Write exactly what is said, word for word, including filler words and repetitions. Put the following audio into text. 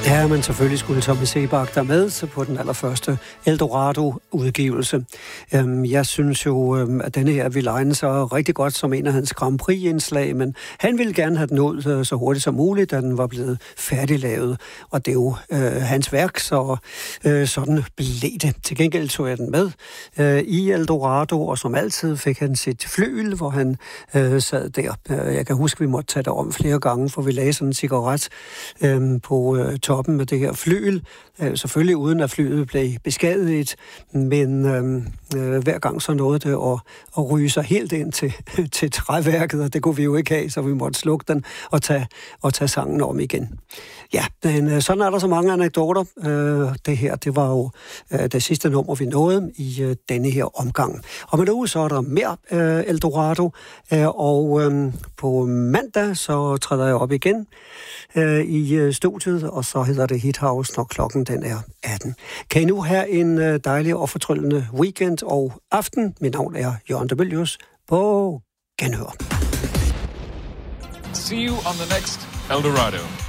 Ja, men selvfølgelig skulle Tommy Sebak der med så på den allerførste Eldorado-udgivelse. Øhm, jeg synes jo, øhm, at denne her ville egne sig rigtig godt som en af hans Grand Prix-indslag, men han ville gerne have den ud øh, så hurtigt som muligt, da den var blevet færdiglavet. Og det er jo øh, hans værk, så øh, sådan blev det. Til gengæld tog jeg den med øh, i Eldorado, og som altid fik han sit flygel, hvor han øh, sad der. Jeg kan huske, vi måtte tage det om flere gange, for vi lagde sådan en cigaret øh, på øh, toppen med det her flygel. Øh, selvfølgelig uden at flyet blev beskadiget, men øh, øh, hver gang så nåede det at, at ryge sig helt ind til, til træværket, og det kunne vi jo ikke have, så vi måtte slukke den og tage, og tage sangen om igen. Ja, men øh, sådan er der så mange anekdoter. Øh, det her, det var jo øh, det sidste nummer, vi nåede i øh, denne her omgang. Og med nu så er der mere øh, Eldorado, øh, og øh, på mandag så træder jeg op igen øh, i øh, studiet, og så hedder det Hit House, når klokken den er atten. Kan I nu have en øh, dejlig og fortryllende weekend og aften? Mit navn er Jørgen de Mylius. På genhør. See you on the next Eldorado.